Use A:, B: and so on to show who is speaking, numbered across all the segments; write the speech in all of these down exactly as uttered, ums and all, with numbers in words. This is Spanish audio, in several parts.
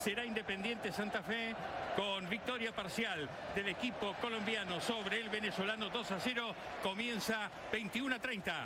A: Será Independiente Santa Fe con victoria parcial del equipo colombiano sobre el venezolano dos a cero. Comienza veintiuno a treinta.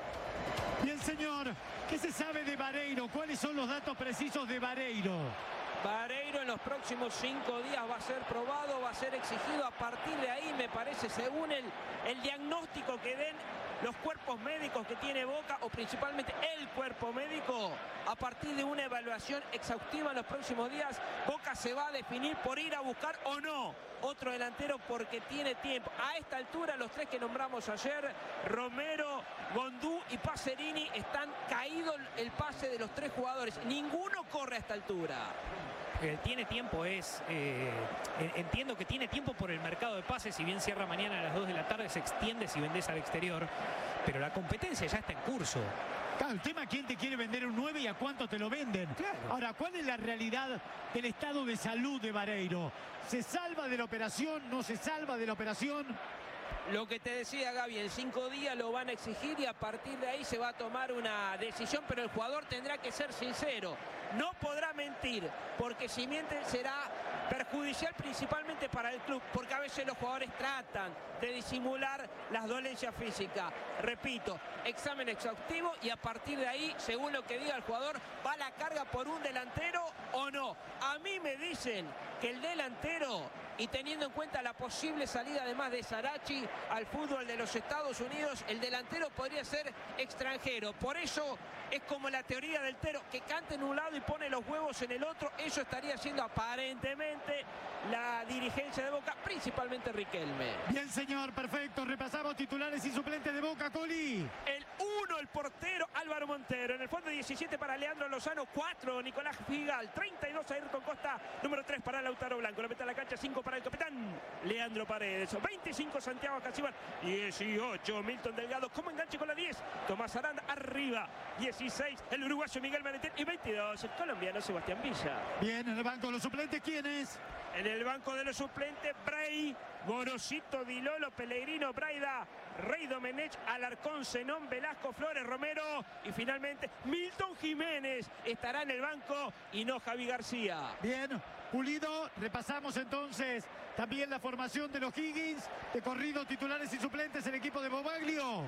B: Bien, señor, ¿qué se sabe de Vareiro? ¿Cuáles son los datos precisos de Vareiro?
C: Vareiro en los próximos cinco días va a ser probado, va a ser exigido. A partir de ahí, me parece, según el, el diagnóstico que den los cuerpos médicos que tiene Boca, o principalmente el cuerpo médico, a partir de una evaluación exhaustiva en los próximos días, Boca se va a definir por ir a buscar o no otro delantero, porque tiene tiempo. A esta altura, los tres que nombramos ayer, Romero, Gondú y Pacerini, están caídos el pase de los tres jugadores. Ninguno corre a esta altura.
D: Eh, tiene tiempo, es eh, entiendo que tiene tiempo por el mercado de pases. Si bien cierra mañana a las dos de la tarde, se extiende si vendés al exterior, pero la competencia ya está en curso.
B: Claro, el tema es quién te quiere vender un nueve y a cuánto te lo venden.
D: Claro.
B: Ahora, ¿cuál es la realidad del estado de salud de Vareiro? ¿Se salva de la operación? ¿No se salva de la operación?
C: Lo que te decía Gaby, en cinco días lo van a exigir y a partir de ahí se va a tomar una decisión, pero el jugador tendrá que ser sincero. No podrá mentir, porque si miente será perjudicial principalmente para el club, porque a veces los jugadores tratan de disimular las dolencias físicas. Repito, examen exhaustivo y a partir de ahí, según lo que diga el jugador, va la carga por un delantero o no. A mí me dicen que el delantero, y teniendo en cuenta la posible salida además de Sarachi al fútbol de los Estados Unidos, el delantero podría ser extranjero. Por eso es como la teoría del Tero, que canta en un lado y pone los huevos en el otro. Eso estaría haciendo aparentemente la dirigencia de Boca, principalmente Riquelme.
B: Bien, señor, perfecto. Repasamos titulares y suplentes de Boca, Coli.
C: El uno, el portero Álvaro Montero. En el fondo diecisiete para Leandro Lozano, cuatro Nicolás Figal, treinta y dos Ayrton Costa, número tres para Lautaro Blanco. Lo mete a la cancha, cinco para el capitán Leandro Paredes, veinticinco Santiago Casibar, dieciocho Milton Delgado como enganche con la diez, Tomás Aranda arriba, dieciséis el uruguayo Miguel Valentín y veintidós el colombiano Sebastián Villa.
B: Bien, en el banco de los suplentes, ¿quiénes?
C: En el banco de los suplentes, Bray, Gorosito, Dilolo, Pellegrino, Braida, Rey Domenech, Alarcón, Zenón, Velasco, Flores, Romero y finalmente Milton Jiménez estará en el banco y no Javi García.
B: Bien, Pulido. Repasamos entonces también la formación de los Higgins, de corrido titulares y suplentes el equipo de Bobaglio.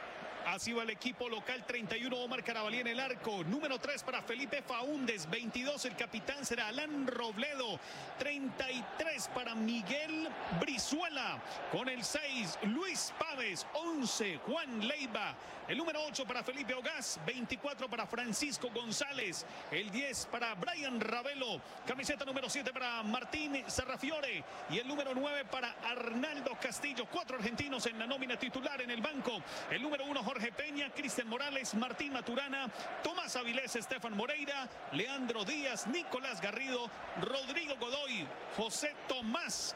E: Así va el equipo local, treinta y uno Omar Carabalí en el arco, número tres para Felipe Faúndez, veintidós el capitán será Alan Robledo, treinta y tres para Miguel Brizuela, con el seis Luis Páez, once Juan Leiva, el número ocho para Felipe Ogaz, veinticuatro para Francisco González, el diez para Brian Ravelo, camiseta número siete para Martín Serrafiore y el número nueve para Arnaldo Castillo. Cuatro argentinos en la nómina titular. En el banco, el número uno Jorge Peña, Cristian Morales, Martín Maturana, Tomás Avilés, Estefan Moreira, Leandro Díaz, Nicolás Garrido, Rodrigo Godoy, José Tomás,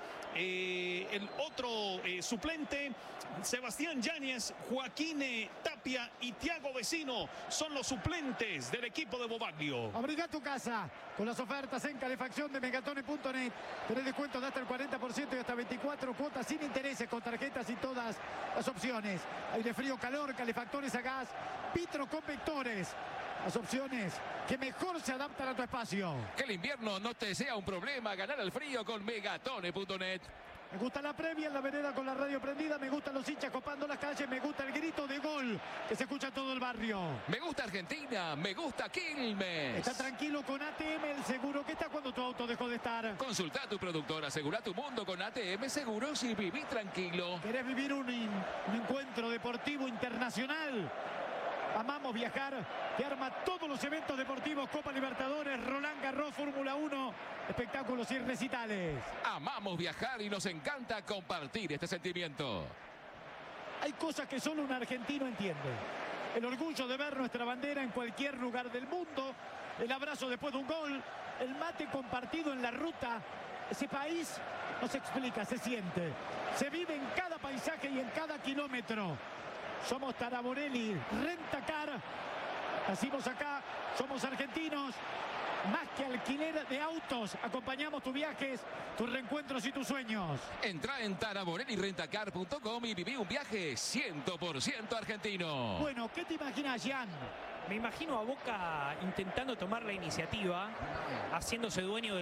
E: eh, el otro eh, suplente, Sebastián Yáñez, Joaquín eh, Tapia y Tiago Vecino son los suplentes del equipo de Bobaglio.
B: Abriga tu casa con las ofertas en calefacción de megatone punto net. Tenés descuentos de hasta el cuarenta por ciento y hasta veinticuatro cuotas sin intereses con tarjetas y todas las opciones. Aire frío, calor, calefactores a gas, Pitro con vectores. Las opciones que mejor se adaptan a tu espacio.
F: Que el invierno no te sea un problema. Ganar al frío con megatone punto net.
B: Me gusta la previa en la vereda con la radio prendida. Me gustan los hinchas copando las calles. Me gusta el grito de gol que se escucha en todo el barrio.
F: Me gusta Argentina. Me gusta Quilmes.
B: Está tranquilo con A T M, el seguro que está cuando tu auto dejó de estar.
F: Consulta a tu productor. Asegura tu mundo con A T M Seguros y viví tranquilo.
B: ¿Querés vivir un, un encuentro deportivo internacional? Amamos viajar, que arma todos los eventos deportivos, Copa Libertadores, Roland Garros, Fórmula uno, espectáculos y recitales.
F: Amamos viajar y nos encanta compartir este sentimiento.
B: Hay cosas que solo un argentino entiende. El orgullo de ver nuestra bandera en cualquier lugar del mundo, el abrazo después de un gol, el mate compartido en la ruta. Ese país no se explica, se siente. Se vive en cada paisaje y en cada kilómetro. Somos Taraborelli, Rentacar, nacimos acá, somos argentinos, más que alquiler de autos, acompañamos tus viajes, tus reencuentros y tus sueños.
F: Entra en taraborelli rentacar punto com y viví un viaje cien por ciento argentino.
B: Bueno, ¿qué te imaginas, Jan?
D: Me imagino a Boca intentando tomar la iniciativa, haciéndose dueño del